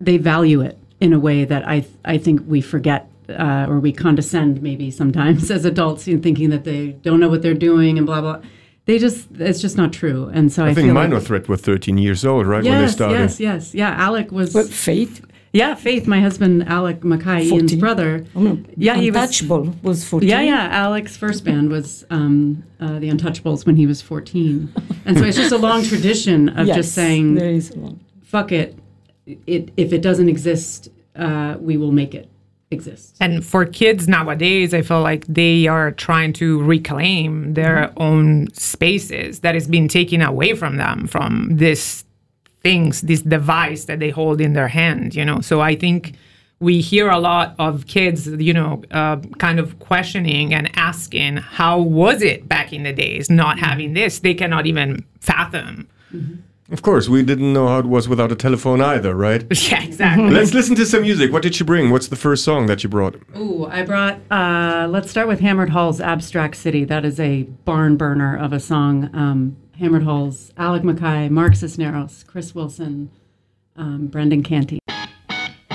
they value it in a way that I think we forget or we condescend maybe sometimes as adults, thinking that they don't know what they're doing and blah, blah. It's just not true. And so I think feel Minor Threat were 13 years old, right, when they started? Yes. Yeah, Alec was... What, Faith? Yeah, Faith, my husband, Alec Mackay, 14. Ian's brother. Oh, no. Yeah, he Untouchable was 14. Yeah. Alec's first band was the Untouchables when he was 14. And so it's just a long tradition of just saying, there is a long. Fuck it. If it doesn't exist, we will make it exist. And for kids nowadays, I feel like they are trying to reclaim their own spaces that has been taken away from them from this device that they hold in their hand, So I think we hear a lot of kids, kind of questioning and asking, how was it back in the days not having this? They cannot even fathom. Mm-hmm. Of course, we didn't know how it was without a telephone either, right? Yeah, exactly. Let's listen to some music. What did you bring? What's the first song that you brought? Ooh, I brought, let's start with Hammered Hall's Abstract City. That is a barn burner of a song. Hammered Hall's Alec Mackay, Mark Cisneros, Chris Wilson, Brendan Canty.